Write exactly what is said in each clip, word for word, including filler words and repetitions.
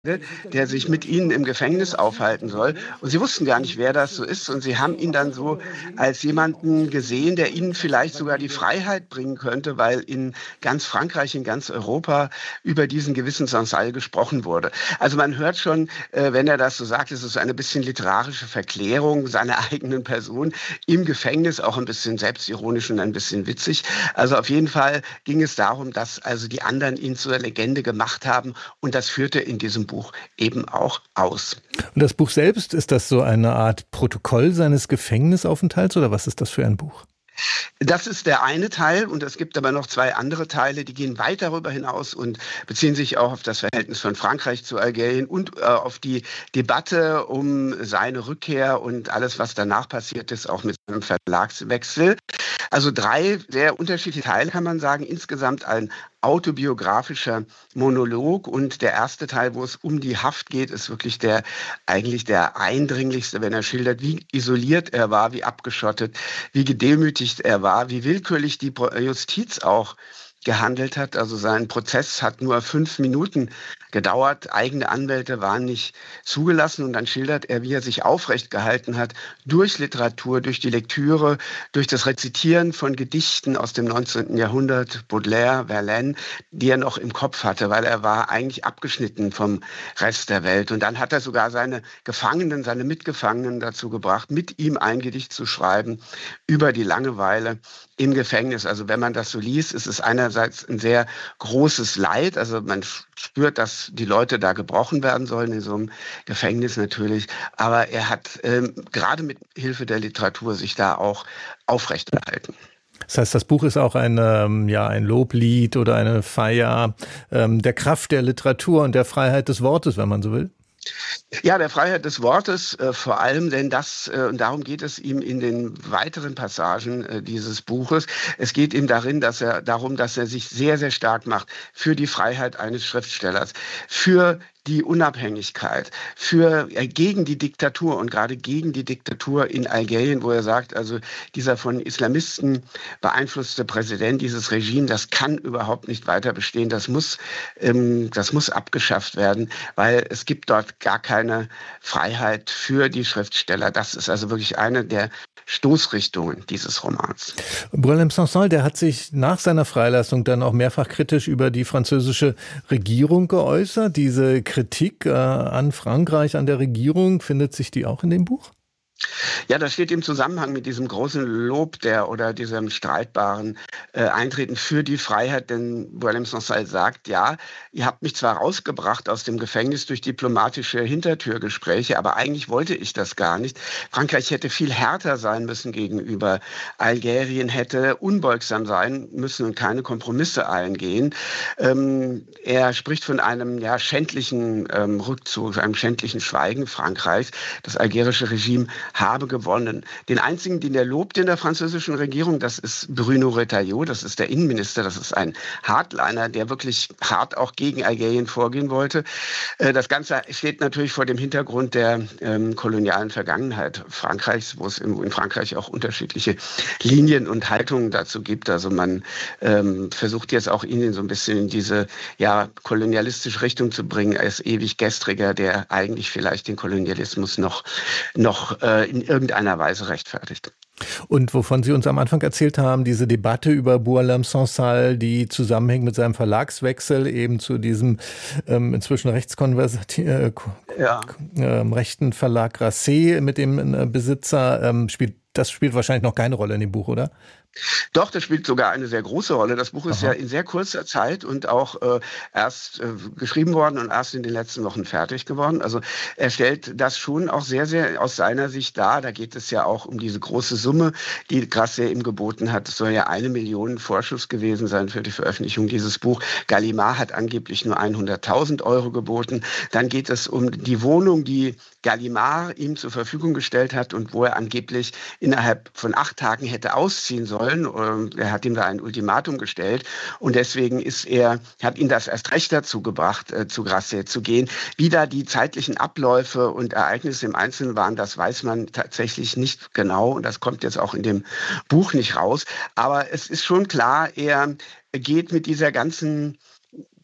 der sich mit ihnen im Gefängnis aufhalten soll. Und sie wussten gar nicht, wer das so ist. Und sie haben ihn dann so als jemanden gesehen, der ihnen vielleicht sogar die Freiheit bringen könnte, weil in ganz Frankreich, in ganz Europa über diesen gewissen Sansal gesprochen wurde. Also man hört schon, äh, wenn er das so sagt, es ist eine bisschen literarische Verklärung seiner eigenen Person im Gefängnis, auch ein bisschen selbstironisch und ein bisschen witzig. Also auf jeden Fall ging es darum, dass also die anderen ihn zur Legende gemacht haben, und das führte in diesem Buch eben auch aus. Und das Buch selbst, ist das so eine Art Protokoll seines Gefängnisaufenthalts oder was ist das für ein Buch? Das ist der eine Teil, und es gibt aber noch zwei andere Teile, die gehen weit darüber hinaus und beziehen sich auch auf das Verhältnis von Frankreich zu Algerien und äh, auf die Debatte um seine Rückkehr und alles, was danach passiert ist, auch mit seinem Verlagswechsel. Also drei sehr unterschiedliche Teile, kann man sagen. Insgesamt ein autobiografischer Monolog, und der erste Teil, wo es um die Haft geht, ist wirklich der eigentlich der eindringlichste, wenn er schildert, wie isoliert er war, wie abgeschottet, wie gedemütigt er war, wie willkürlich die Justiz auch gehandelt hat. Also sein Prozess hat nur fünf Minuten gedauert. Eigene Anwälte waren nicht zugelassen. Und dann schildert er, wie er sich aufrecht gehalten hat durch Literatur, durch die Lektüre, durch das Rezitieren von Gedichten aus dem neunzehnten Jahrhundert, Baudelaire, Verlaine, die er noch im Kopf hatte, weil er war eigentlich abgeschnitten vom Rest der Welt. Und dann hat er sogar seine Gefangenen, seine Mitgefangenen dazu gebracht, mit ihm ein Gedicht zu schreiben über die Langeweile im Gefängnis. Also wenn man das so liest, ist es einerseits ein sehr großes Leid. Also man spürt, dass die Leute da gebrochen werden sollen in so einem Gefängnis natürlich. Aber er hat ähm, gerade mit Hilfe der Literatur sich da auch aufrechterhalten. Das heißt, das Buch ist auch ein, ähm, ja, ein Loblied oder eine Feier ähm, der Kraft der Literatur und der Freiheit des Wortes, wenn man so will. Ja, der Freiheit des Wortes äh, vor allem, denn das, äh, und darum geht es ihm in den weiteren Passagen äh, dieses Buches. Es geht ihm darin, dass er, darum, dass er sich sehr, sehr stark macht für die Freiheit eines Schriftstellers, für die Unabhängigkeit, für äh, gegen die Diktatur und gerade gegen die Diktatur in Algerien, wo er sagt, also dieser von Islamisten beeinflusste Präsident, dieses Regime, das kann überhaupt nicht weiter bestehen. Das muss, ähm, das muss abgeschafft werden, weil es gibt dort gar keine Freiheit für die Schriftsteller. Das ist also wirklich eine der Stoßrichtungen dieses Romans. Brouillard Sansal, der hat sich nach seiner Freilassung dann auch mehrfach kritisch über die französische Regierung geäußert. Diese Kritik äh, an Frankreich, an der Regierung, findet sich die auch in dem Buch? Ja, das steht im Zusammenhang mit diesem großen Lob der oder diesem streitbaren äh, Eintreten für die Freiheit, denn Brouillard Sansal sagt, ja, ihr habt mich zwar rausgebracht aus dem Gefängnis durch diplomatische Hintertürgespräche, aber eigentlich wollte ich das gar nicht. Frankreich hätte viel härter sein müssen gegenüber Algerien, hätte unbeugsam sein müssen und keine Kompromisse eingehen. Ähm, er spricht von einem ja, schändlichen ähm, Rückzug, einem schändlichen Schweigen Frankreichs. Das algerische Regime habe gewonnen. Den einzigen, den er lobt in der französischen Regierung, das ist Bruno Retailleau, das ist der Innenminister, das ist ein Hardliner, der wirklich hart auch gegen Algerien vorgehen wollte. Das Ganze steht natürlich vor dem Hintergrund der ähm, kolonialen Vergangenheit Frankreichs, wo es in, in Frankreich auch unterschiedliche Linien und Haltungen dazu gibt. Also man ähm, versucht jetzt auch ihn so ein bisschen in diese ja, kolonialistische Richtung zu bringen. Er ist ewig Gestriger, der eigentlich vielleicht den Kolonialismus noch, noch äh, in irgendeiner Weise rechtfertigt. Und wovon Sie uns am Anfang erzählt haben, diese Debatte über Brouillard Sansal, die zusammenhängt mit seinem Verlagswechsel eben zu diesem ähm, inzwischen rechtskonservativen äh, ja. äh, rechten Verlag Grasset mit dem äh, Besitzer, ähm, spielt, das spielt wahrscheinlich noch keine Rolle in dem Buch, oder? Doch, das spielt sogar eine sehr große Rolle. Das Buch ist Aha. ja in sehr kurzer Zeit und auch äh, erst äh, geschrieben worden und erst in den letzten Wochen fertig geworden. Also er stellt das schon auch sehr, sehr aus seiner Sicht dar. Da geht es ja auch um diese große Summe, die Grasset ihm geboten hat. Es soll ja eine Million Vorschuss gewesen sein für die Veröffentlichung dieses Buch. Gallimard hat angeblich nur hunderttausend Euro geboten. Dann geht es um die Wohnung, die Gallimard ihm zur Verfügung gestellt hat und wo er angeblich innerhalb von acht Tagen hätte ausziehen sollen. Er hat ihm da ein Ultimatum gestellt und deswegen ist er, hat ihn das erst recht dazu gebracht, äh, zu Grasset zu gehen. Wie da die zeitlichen Abläufe und Ereignisse im Einzelnen waren, das weiß man tatsächlich nicht genau und das kommt jetzt auch in dem Buch nicht raus. Aber es ist schon klar, er geht mit dieser ganzen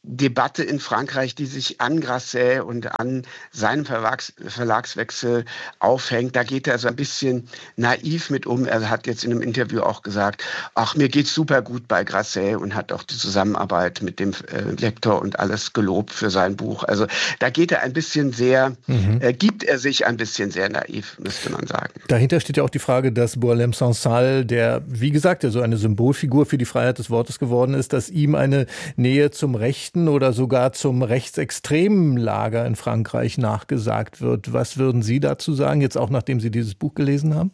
Debatte in Frankreich, die sich an Grasset und an seinem Verlags, Verlagswechsel aufhängt. Da geht er so ein bisschen naiv mit um. Er hat jetzt in einem Interview auch gesagt, ach, mir geht's super gut bei Grasset, und hat auch die Zusammenarbeit mit dem äh, Lektor und alles gelobt für sein Buch. Also da geht er ein bisschen sehr, mhm. äh, gibt er sich ein bisschen sehr naiv, müsste man sagen. Dahinter steht ja auch die Frage, dass Boualem Sansal, der, wie gesagt, ja so eine Symbolfigur für die Freiheit des Wortes geworden ist, dass ihm eine Nähe zum Rechten oder sogar zum rechtsextremen Lager in Frankreich nachgesagt wird. Was würden Sie dazu sagen, jetzt auch nachdem Sie dieses Buch gelesen haben?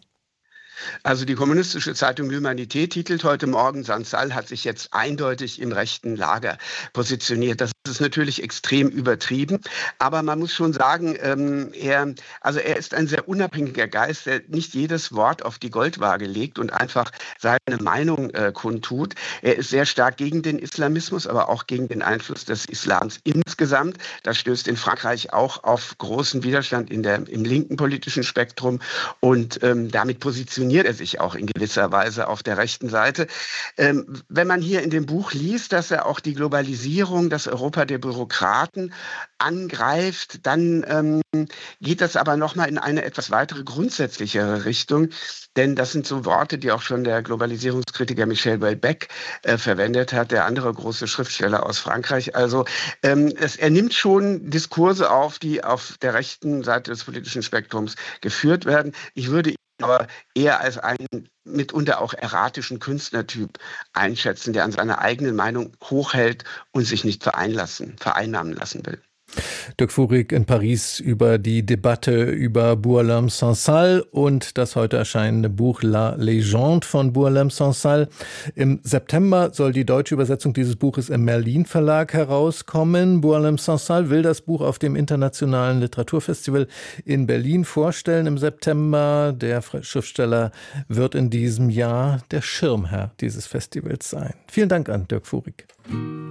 Also die kommunistische Zeitung L'Humanité titelt heute Morgen, Sansal hat sich jetzt eindeutig im rechten Lager positioniert. Das ist natürlich extrem übertrieben, aber man muss schon sagen, ähm, er, also er ist ein sehr unabhängiger Geist, der nicht jedes Wort auf die Goldwaage legt und einfach seine Meinung äh, kundtut. Er ist sehr stark gegen den Islamismus, aber auch gegen den Einfluss des Islams insgesamt. Das stößt in Frankreich auch auf großen Widerstand in der, im linken politischen Spektrum, und ähm, damit positioniert er sich auch in gewisser Weise auf der rechten Seite. Ähm, wenn man hier in dem Buch liest, dass er auch die Globalisierung, das Europa der Bürokraten angreift, dann ähm, geht das aber nochmal in eine etwas weitere, grundsätzlichere Richtung. Denn das sind so Worte, die auch schon der Globalisierungskritiker Michel Houellebecq äh, verwendet hat, der andere große Schriftsteller aus Frankreich. Also ähm, es, er nimmt schon Diskurse auf, die auf der rechten Seite des politischen Spektrums geführt werden. Ich würde ihn aber eher als einen mitunter auch erratischen Künstlertyp einschätzen, der an seiner eigenen Meinung hochhält und sich nicht vereinlassen, vereinnahmen lassen will. Dirk Furek in Paris über die Debatte über Boualem Sansal und das heute erscheinende Buch La Légende von Boualem Sansal. Im September soll die deutsche Übersetzung dieses Buches im Merlin Verlag herauskommen. Boualem Sansal will das Buch auf dem Internationalen Literaturfestival in Berlin vorstellen im September. Der Schriftsteller wird in diesem Jahr der Schirmherr dieses Festivals sein. Vielen Dank an Dirk Furek.